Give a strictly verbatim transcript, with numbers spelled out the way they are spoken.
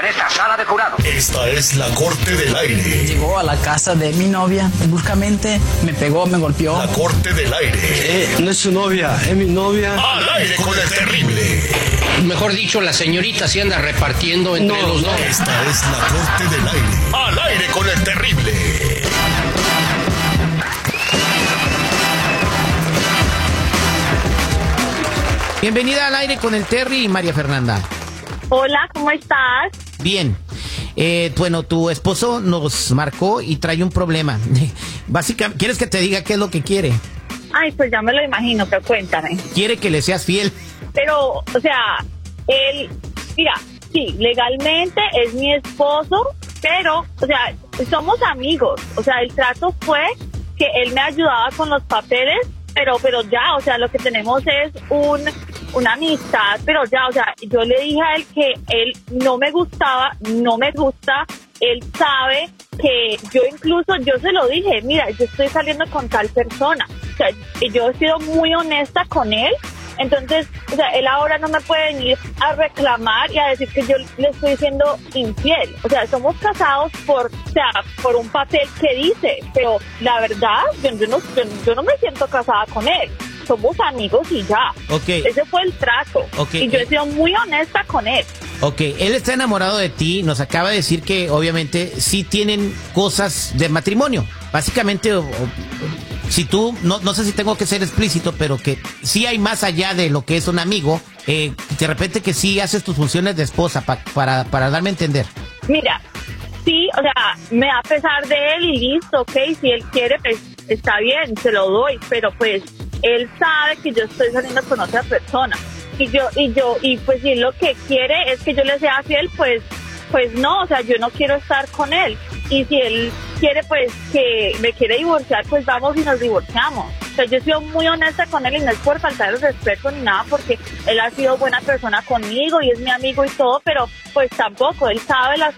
Esta sala de jurado. Esta es la Corte del Aire. Llegó a la casa de mi novia, bruscamente me pegó, me golpeó. La Corte del Aire. Eh, no es su novia, es mi novia. Al aire con el terrible. Mejor dicho, la señorita se anda repartiendo entre No, los dos. Esta es la Corte del Aire. Al aire con el terrible. Bienvenida al aire con el Terry y María Fernanda. Hola, ¿cómo estás? Bien. Eh, bueno, tu esposo nos marcó y trae un problema. Básicamente, ¿quieres que te diga qué es lo que quiere? Ay, pues ya me lo imagino, pero cuéntame. Quiere que le seas fiel. Pero, o sea, él, mira, sí, legalmente es mi esposo, pero, o sea, somos amigos. O sea, el trato fue que él me ayudaba con los papeles, pero, pero ya, o sea, lo que tenemos es un... una amistad, pero ya, o sea, yo le dije a él que él no me gustaba, no me gusta, él sabe que yo incluso, yo se lo dije, mira, yo estoy saliendo con tal persona, o sea, yo he sido muy honesta con él, entonces, o sea, él ahora no me puede venir a reclamar y a decir que yo le estoy siendo infiel, o sea, somos casados por, o sea, por un papel que dice, pero la verdad, yo, yo, no, yo, yo no me siento casada con él. Somos amigos y ya. Okay. Ese fue el trato. Okay. Y yo he sido muy honesta con él. Ok, él está enamorado de ti, nos acaba de decir que obviamente sí tienen cosas de matrimonio. Básicamente, o, o, si tú, no, no sé si tengo que ser explícito, pero que sí hay más allá de lo que es un amigo, eh, de repente que sí haces tus funciones de esposa, pa, para, para darme a entender. Mira, sí, o sea, me da pesar de él y listo, ok, si él quiere, pues está bien, se lo doy, pero pues él sabe que yo estoy saliendo con otra persona y yo y yo y pues si él lo que quiere es que yo le sea fiel, pues pues no, o sea, yo no quiero estar con él, y si él quiere pues que me quiere divorciar, pues vamos y nos divorciamos. O sea, yo he sido muy honesta con él y no es por faltar el respeto ni nada, porque él ha sido buena persona conmigo y es mi amigo y todo, pero pues tampoco, él sabe las